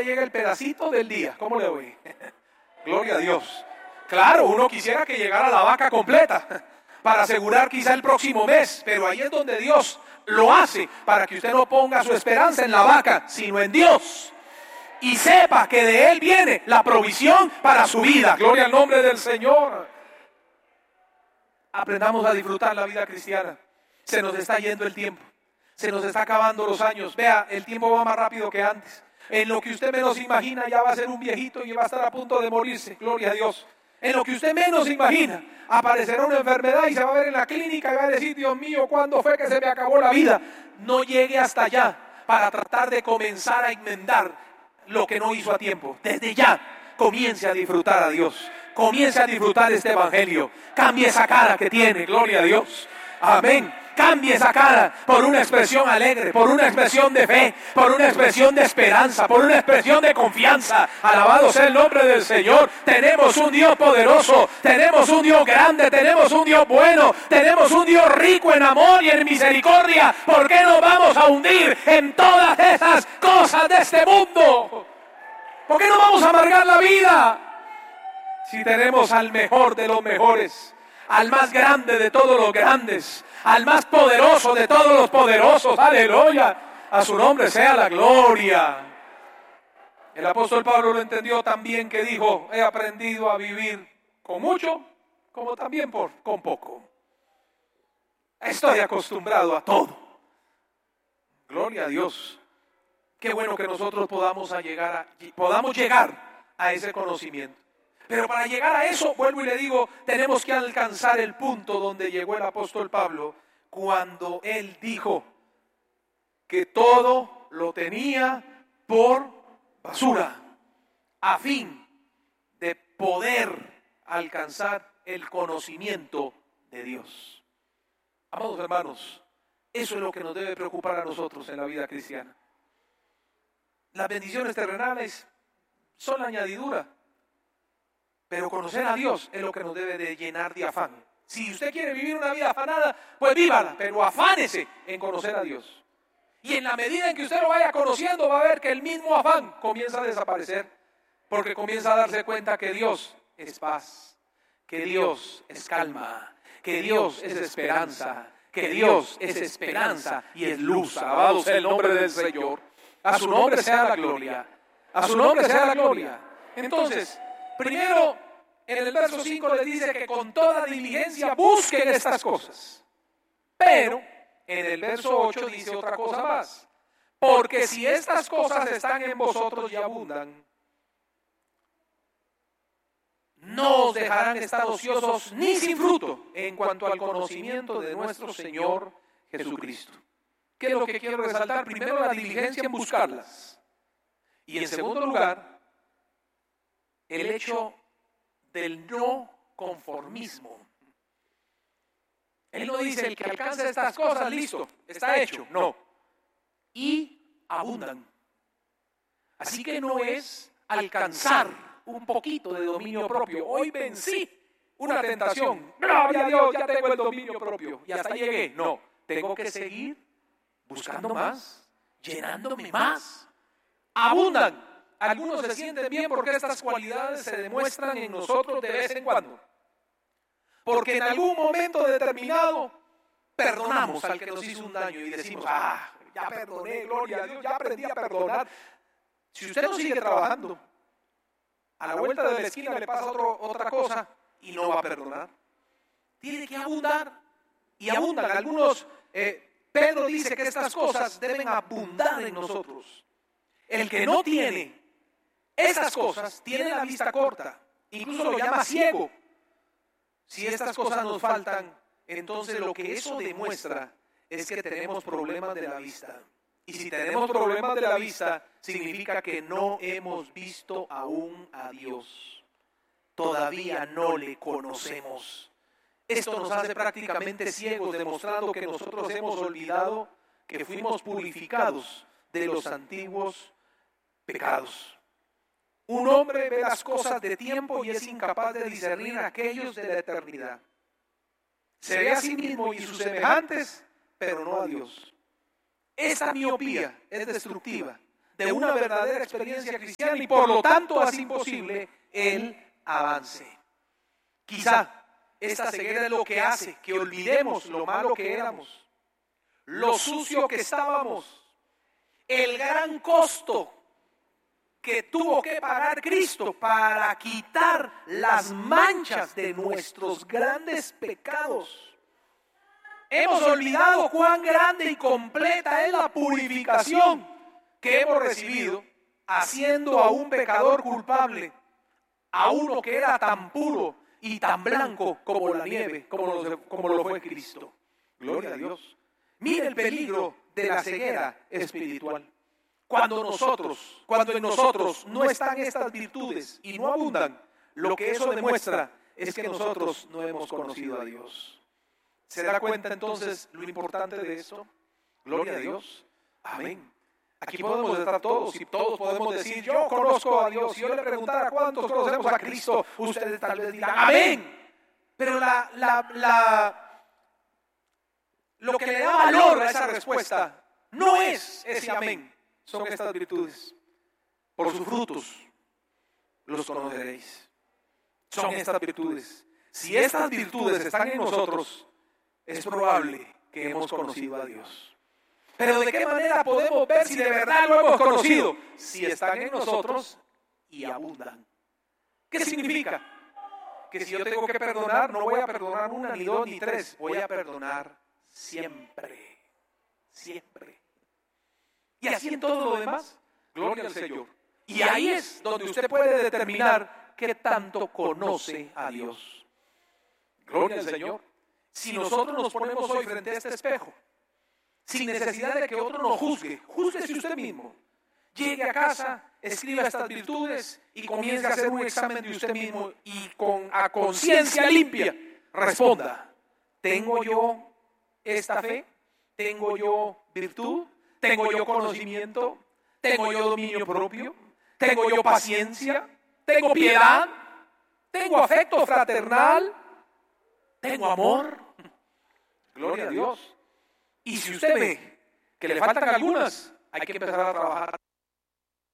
llega el pedacito del día. ¿Cómo le voy? Gloria a Dios. Claro, uno quisiera que llegara la vaca completa para asegurar quizá el próximo mes, pero ahí es donde Dios lo hace para que usted no ponga su esperanza en la vaca, sino en Dios. Y sepa que de Él viene la provisión para su vida. Gloria al nombre del Señor. Aprendamos a disfrutar la vida cristiana. Se nos está yendo el tiempo. Se nos está acabando los años. Vea, el tiempo va más rápido que antes. En lo que usted menos imagina ya va a ser un viejito y va a estar a punto de morirse. Gloria a Dios. En lo que usted menos imagina, aparecerá una enfermedad y se va a ver en la clínica y va a decir, Dios mío, ¿cuándo fue que se me acabó la vida? No llegue hasta allá para tratar de comenzar a enmendar lo que no hizo a tiempo. Desde ya, comience a disfrutar a Dios. Comience a disfrutar este evangelio. Cambie esa cara que tiene, gloria a Dios. Amén. Cambie esa cara por una expresión alegre, por una expresión de fe, por una expresión de esperanza, por una expresión de confianza. Alabado sea el nombre del Señor. Tenemos un Dios poderoso, tenemos un Dios grande, tenemos un Dios bueno, tenemos un Dios rico en amor y en misericordia. ¿Por qué nos vamos a hundir en todas esas cosas de este mundo? ¿Por qué no vamos a amargar la vida? Si tenemos al mejor de los mejores, al más grande de todos los grandes, al más poderoso de todos los poderosos, aleluya, a su nombre sea la gloria. El apóstol Pablo lo entendió tan bien que dijo, he aprendido a vivir con mucho, como también con poco. Estoy acostumbrado a todo. Gloria a Dios. Qué bueno que nosotros podamos llegar a ese conocimiento. Pero para llegar a eso, vuelvo y le digo, tenemos que alcanzar el punto donde llegó el apóstol Pablo, cuando él dijo que todo lo tenía por basura, a fin de poder alcanzar el conocimiento de Dios. Amados hermanos, eso es lo que nos debe preocupar a nosotros en la vida cristiana. Las bendiciones terrenales son la añadidura. Pero conocer a Dios es lo que nos debe de llenar de afán. Si usted quiere vivir una vida afanada, pues vívala, pero afánese en conocer a Dios. Y en la medida en que usted lo vaya conociendo, va a ver que el mismo afán comienza a desaparecer, porque comienza a darse cuenta que Dios es paz, que Dios es calma, que Dios es esperanza, que Dios es esperanza y es luz. Alabado sea el nombre del Señor. A su nombre sea la gloria. A su nombre sea la gloria. Entonces, primero, en el verso 5 le dice que con toda diligencia busquen estas cosas. Pero, en el verso 8 dice otra cosa más. Porque si estas cosas están en vosotros y abundan, no os dejarán estar ociosos ni sin fruto en cuanto al conocimiento de nuestro Señor Jesucristo. ¿Qué es lo que quiero resaltar? Primero, la diligencia en buscarlas. Y en segundo lugar, el hecho del no conformismo. Él no dice, el que alcanza estas cosas, listo, está hecho. No. Y abundan. Así que no es alcanzar un poquito de dominio propio. Hoy vencí una tentación. Gloria a Dios, ya tengo el dominio propio. Y hasta llegué. No, tengo que seguir buscando más, llenándome más. Abundan. Algunos se sienten bien porque estas cualidades se demuestran en nosotros de vez en cuando. Porque en algún momento determinado perdonamos al que nos hizo un daño y decimos, ya perdoné, gloria a Dios, ya aprendí a perdonar. Si usted no sigue trabajando, a la vuelta de la esquina le pasa otra cosa y no va a perdonar. Tiene que abundar y abundan. Algunos, Pedro dice que estas cosas deben abundar en nosotros. El que no tiene estas cosas tiene la vista corta, incluso lo llama ciego. Si estas cosas nos faltan, entonces lo que eso demuestra es que tenemos problemas de la vista. Y si tenemos problemas de la vista, significa que no hemos visto aún a Dios. Todavía no le conocemos. Esto nos hace prácticamente ciegos, demostrando que nosotros hemos olvidado que fuimos purificados de los antiguos pecados. Un hombre ve las cosas de tiempo y es incapaz de discernir aquellos de la eternidad. Se ve a sí mismo y sus semejantes, pero no a Dios. Esta miopía es destructiva, de una verdadera experiencia cristiana y por lo tanto hace imposible el avance. Quizá esta ceguera es lo que hace que olvidemos lo malo que éramos, lo sucio que estábamos, el gran costo que tuvo que pagar Cristo para quitar las manchas de nuestros grandes pecados. Hemos olvidado cuán grande y completa es la purificación que hemos recibido, haciendo a un pecador culpable, a uno que era tan puro y tan blanco como la nieve, como lo fue Cristo. Gloria a Dios. Mire el peligro de la ceguera espiritual. Cuando en nosotros no están estas virtudes y no abundan, lo que eso demuestra es que nosotros no hemos conocido a Dios. ¿Se da cuenta entonces lo importante de esto? Gloria a Dios. Amén. Aquí podemos estar todos y todos podemos decir, yo conozco a Dios. Si yo le preguntara cuántos conocemos a Cristo, ustedes tal vez dirán, amén. Pero lo que le da valor a esa respuesta no es ese amén, son estas virtudes. Por sus frutos los conoceréis. Son estas virtudes. Si estas virtudes están en nosotros, es probable que hemos conocido a Dios. Pero ¿de qué manera podemos ver si de verdad lo hemos conocido? Si están en nosotros y abundan. ¿Qué significa? Que si yo tengo que perdonar, no voy a perdonar una, ni dos, ni tres. Voy a perdonar siempre. Siempre. Y así en todo lo demás, gloria al Señor. Y ahí es donde usted puede determinar qué tanto conoce a Dios. Gloria al Señor. Si nosotros nos ponemos hoy frente a este espejo, sin necesidad de que otro nos juzgue, júzguese usted mismo. Llegue a casa, escriba estas virtudes y comience a hacer un examen de usted mismo y a conciencia limpia responda, ¿tengo yo esta fe? ¿Tengo yo virtud? ¿Tengo yo conocimiento? ¿Tengo yo dominio propio? ¿Tengo yo paciencia? ¿Tengo piedad? ¿Tengo afecto fraternal? ¿Tengo amor? Gloria a Dios. Y si usted ve que le faltan algunas, hay que empezar a trabajar